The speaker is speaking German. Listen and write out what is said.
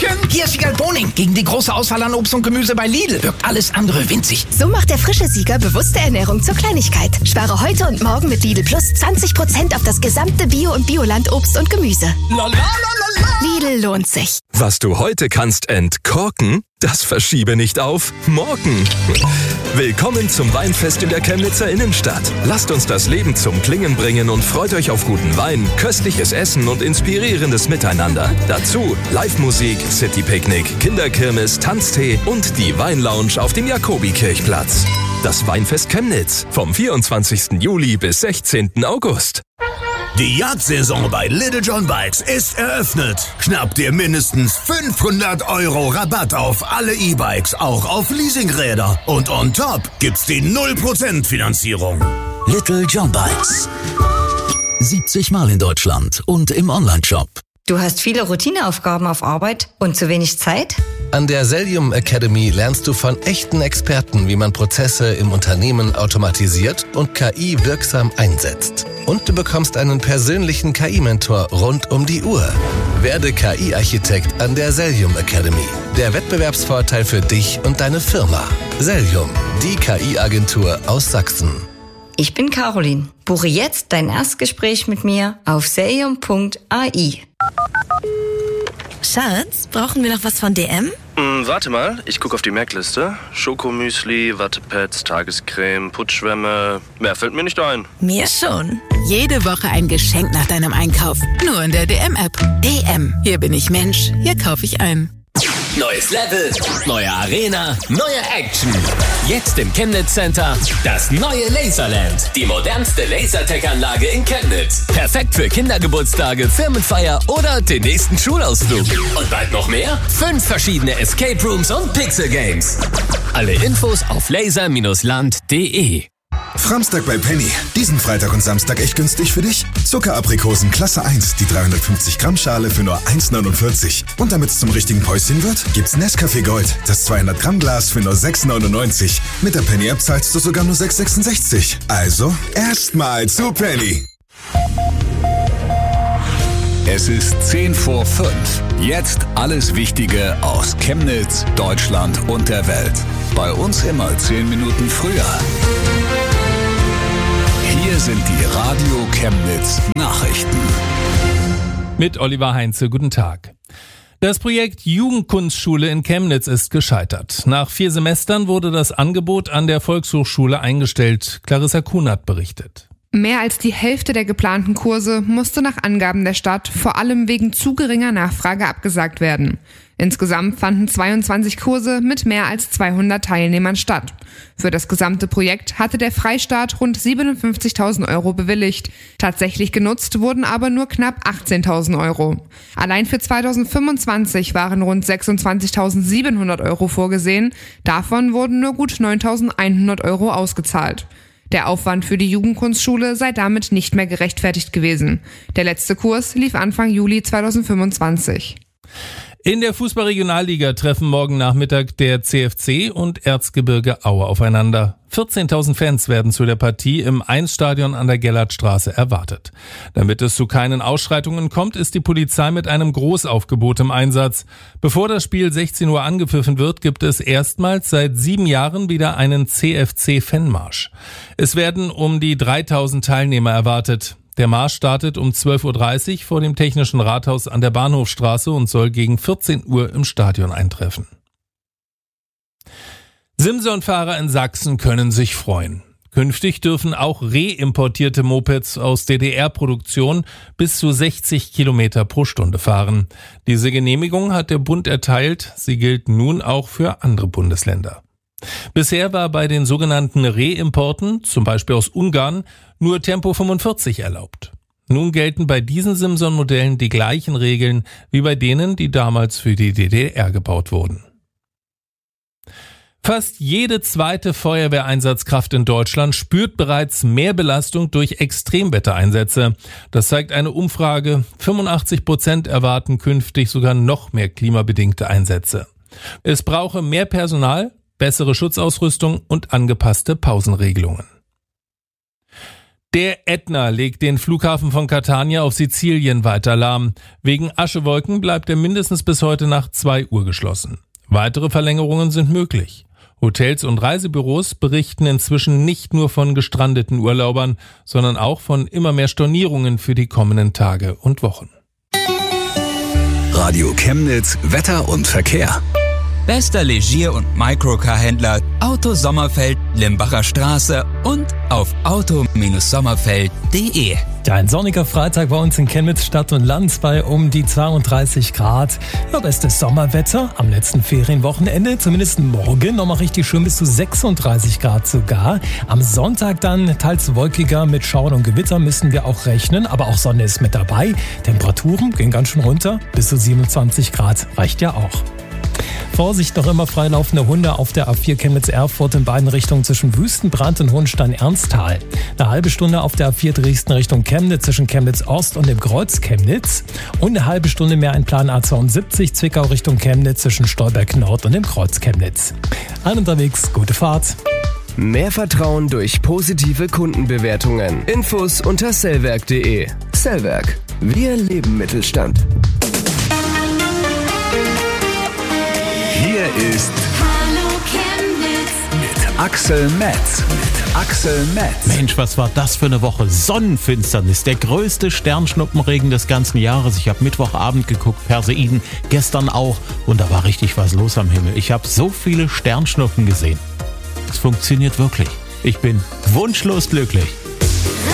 Hallöchen, hier ist Siegal Boning. Gegen die große Auswahl an Obst und Gemüse bei Lidl wirkt alles andere winzig. So macht der frische Sieger bewusste Ernährung zur Kleinigkeit. Spare heute und morgen mit Lidl Plus 20% auf das gesamte Bio- und Bioland-Obst und Gemüse. Lidl lohnt sich. Was du heute kannst entkorken, das verschiebe nicht auf morgen. Willkommen zum Weinfest in der Chemnitzer Innenstadt. Lasst uns das Leben zum Klingen bringen und freut euch auf guten Wein, köstliches Essen und inspirierendes Miteinander. Dazu Live-Musik, City-Picknick, Kinderkirmes, Tanztee und die Weinlounge auf dem Jakobikirchplatz. Das Weinfest Chemnitz vom 24. Juli bis 16. August. Die Jagdsaison bei Little John Bikes ist eröffnet. Schnapp dir mindestens 500 € Rabatt auf alle E-Bikes, auch auf Leasingräder. Und on top gibt's die 0% Finanzierung. Little John Bikes. 70 Mal in Deutschland und im Onlineshop. Du hast viele Routineaufgaben auf Arbeit und zu wenig Zeit? An der Sellium Academy lernst du von echten Experten, wie man Prozesse im Unternehmen automatisiert und KI wirksam einsetzt. Und du bekommst einen persönlichen KI-Mentor rund um die Uhr. Werde KI-Architekt an der Sellium Academy. Der Wettbewerbsvorteil für dich und deine Firma. Sellium, die KI-Agentur aus Sachsen. Ich bin Caroline. Buche jetzt dein Erstgespräch mit mir auf sellium.ai. Schatz, brauchen wir noch was von DM? Warte mal, ich gucke auf die Merkliste. Schokomüsli, Wattepads, Tagescreme, Putzschwämme. Mehr fällt mir nicht ein. Mir schon. Jede Woche ein Geschenk nach deinem Einkauf. Nur in der DM-App. DM. Hier bin ich Mensch. Hier kaufe ich ein. Neues Level, neue Arena, neue Action. Jetzt im Chemnitz Center das neue Laserland. Die modernste Lasertech-Anlage in Chemnitz. Perfekt für Kindergeburtstage, Firmenfeier oder den nächsten Schulausflug. Und bald noch mehr? 5 verschiedene Escape Rooms und Pixel Games. Alle Infos auf laser-land.de. Framstag bei Penny. Diesen Freitag und Samstag echt günstig für dich? Zuckeraprikosen Klasse 1, die 350 Gramm Schale für nur 1,49. Und damit es zum richtigen Päuschen wird, gibt's Nescafé Gold, das 200 Gramm Glas für nur 6,99. Mit der Penny App zahlst du sogar nur 6,66. Also erstmal zu Penny. Es ist 10 vor 5. Jetzt alles Wichtige aus Chemnitz, Deutschland und der Welt. Bei uns immer 10 Minuten früher. Hier sind die Radio Chemnitz Nachrichten. Mit Oliver Heinze, guten Tag. Das Projekt Jugendkunstschule in Chemnitz ist gescheitert. Nach 4 Semestern wurde das Angebot an der Volkshochschule eingestellt. Clarissa Kunert berichtet. Mehr als die Hälfte der geplanten Kurse musste nach Angaben der Stadt vor allem wegen zu geringer Nachfrage abgesagt werden. Insgesamt fanden 22 Kurse mit mehr als 200 Teilnehmern statt. Für das gesamte Projekt hatte der Freistaat rund 57.000 € bewilligt. Tatsächlich genutzt wurden aber nur knapp 18.000 €. Allein für 2025 waren rund 26.700 € vorgesehen. Davon wurden nur gut 9.100 € ausgezahlt. Der Aufwand für die Jugendkunstschule sei damit nicht mehr gerechtfertigt gewesen. Der letzte Kurs lief Anfang Juli 2025. In der Fußball-Regionalliga treffen morgen Nachmittag der CFC und Erzgebirge Aue aufeinander. 14.000 Fans werden zu der Partie im 1-Stadion an der Gellertstraße erwartet. Damit es zu keinen Ausschreitungen kommt, ist die Polizei mit einem Großaufgebot im Einsatz. Bevor das Spiel 16 Uhr angepfiffen wird, gibt es erstmals seit 7 Jahren wieder einen CFC-Fanmarsch. Es werden um die 3.000 Teilnehmer erwartet. Der Marsch startet um 12.30 Uhr vor dem Technischen Rathaus an der Bahnhofstraße und soll gegen 14 Uhr im Stadion eintreffen. Simson-Fahrer in Sachsen können sich freuen. Künftig dürfen auch reimportierte Mopeds aus DDR-Produktion bis zu 60 Kilometer pro Stunde fahren. Diese Genehmigung hat der Bund erteilt. Sie gilt nun auch für andere Bundesländer. Bisher war bei den sogenannten Reimporten, zum Beispiel aus Ungarn, nur Tempo 45 erlaubt. Nun gelten bei diesen Simson-Modellen die gleichen Regeln wie bei denen, die damals für die DDR gebaut wurden. Fast jede zweite Feuerwehreinsatzkraft in Deutschland spürt bereits mehr Belastung durch Extremwettereinsätze. Das zeigt eine Umfrage. 85% erwarten künftig sogar noch mehr klimabedingte Einsätze. Es brauche mehr Personal, bessere Schutzausrüstung und angepasste Pausenregelungen. Der Ätna legt den Flughafen von Catania auf Sizilien weiter lahm. Wegen Aschewolken bleibt er mindestens bis heute nach 2 Uhr geschlossen. Weitere Verlängerungen sind möglich. Hotels und Reisebüros berichten inzwischen nicht nur von gestrandeten Urlaubern, sondern auch von immer mehr Stornierungen für die kommenden Tage und Wochen. Radio Chemnitz, Wetter und Verkehr. Bester Legier- und Microcar-Händler Auto Sommerfeld, Limbacher Straße und auf auto-sommerfeld.de. Ja, ein sonniger Freitag bei uns in Chemnitz Stadt und Land bei um die 32 Grad. Ja, bestes Sommerwetter am letzten Ferienwochenende. Zumindest morgen nochmal richtig schön bis zu 36 Grad sogar. Am Sonntag dann teils wolkiger mit Schauern und Gewitter müssen wir auch rechnen. Aber auch Sonne ist mit dabei. Temperaturen gehen ganz schön runter. Bis zu 27 Grad reicht ja auch. Vorsicht, noch immer freilaufende Hunde auf der A4 Chemnitz-Erfurt in beiden Richtungen zwischen Wüstenbrand und Hohenstein-Ernsthal. Eine halbe Stunde auf der A4 Dresden Richtung Chemnitz zwischen Chemnitz-Ost und dem Kreuz Chemnitz. Und eine halbe Stunde mehr in Plan A72 Zwickau Richtung Chemnitz zwischen Stolberg-Nord und dem Kreuz Chemnitz. An unterwegs, gute Fahrt. Mehr Vertrauen durch positive Kundenbewertungen. Infos unter sellwerk.de. Sellwerk. Wir leben Mittelstand. Hier ist Hallo Chemnitz mit Axel Metz. Mensch, was war das für eine Woche? Sonnenfinsternis, der größte Sternschnuppenregen des ganzen Jahres. Ich habe Mittwochabend geguckt, Perseiden, gestern auch. Und da war richtig was los am Himmel. Ich habe so viele Sternschnuppen gesehen. Es funktioniert wirklich. Ich bin wunschlos glücklich.